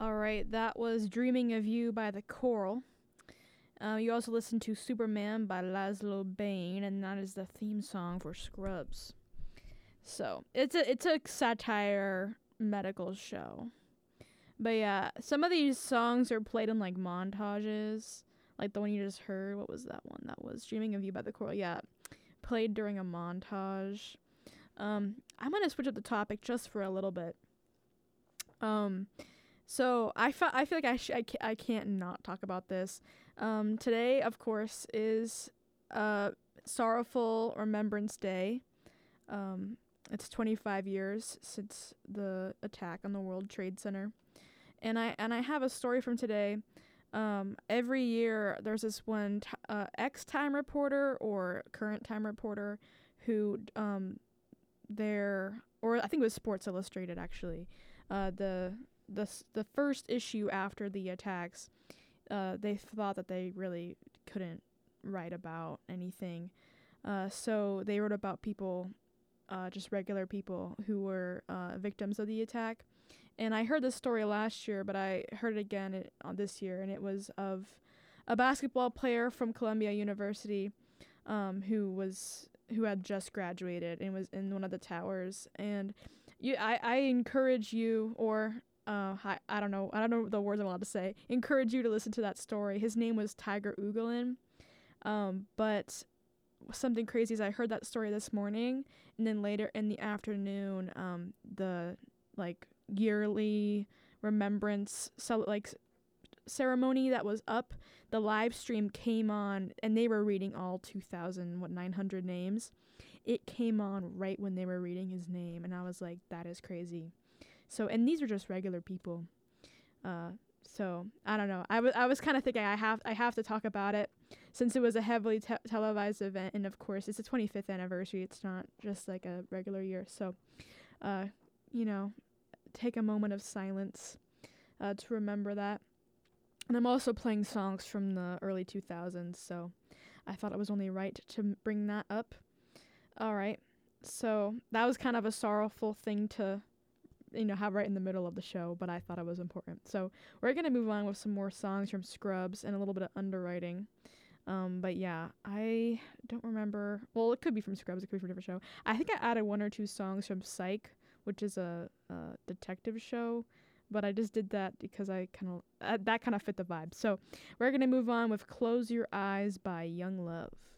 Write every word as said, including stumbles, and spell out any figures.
All right, that was Dreaming of You by The Coral. Uh, you also listened to Superman by Laszlo Bain, and that is the theme song for Scrubs. So it's a it's a satire medical show. But yeah, some of these songs are played in like montages, like the one you just heard. What was that one? That was Dreaming of You by The Coral. Yeah, played during a montage. Um, I'm gonna switch up the topic just for a little bit. Um, so I, fe- I feel like I, sh- I, ca- I can't not talk about this. Um, today, of course, is uh, Sorrowful Remembrance Day. Um, it's twenty-five years since the attack on the World Trade Center. And I and I have a story from today. Um, every year, there's this one t- uh, ex-time reporter or current time reporter who um, they're, or I think it was Sports Illustrated, actually. Uh, the the the first issue after the attacks, uh, they thought that they really couldn't write about anything, uh, so they wrote about people, uh, just regular people who were uh, victims of the attack. And I heard this story last year, but I heard it again it, uh, this year, and it was of a basketball player from Columbia University, um, who was who had just graduated and was in one of the towers. And you, I, I encourage you, or uh, I, I don't know, I don't know the words I'm allowed to say. Encourage you to listen to that story. His name was Tiger Ugalin. Um, but something crazy is I heard that story this morning, and then later in the afternoon, um, the like yearly remembrance, so like ceremony that was up, the live stream came on, and they were reading all two thousand, what, nine hundred names. It came on right when they were reading his name, and I was like, that is crazy. So, and these are just regular people. Uh, so I don't know. I was I was kind of thinking I have I have to talk about it since it was a heavily te- televised event, and of course it's the twenty-fifth anniversary. It's not just like a regular year. So, uh, you know, take a moment of silence, uh, to remember that. And I'm also playing songs from the early two thousands, so I thought it was only right to m- bring that up. All right. So that was kind of a sorrowful thing to, you know, have right in the middle of the show, but I thought it was important. So we're going to move on with some more songs from Scrubs and a little bit of underwriting. Um, but yeah, I don't remember. Well, it could be from Scrubs. It could be from a different show. I think I added one or two songs from Psych, which is a, a detective show. But I just did that because I kind of uh, that kind of fit the vibe. So we're gonna move on with "Close Your Eyes" by Young Love.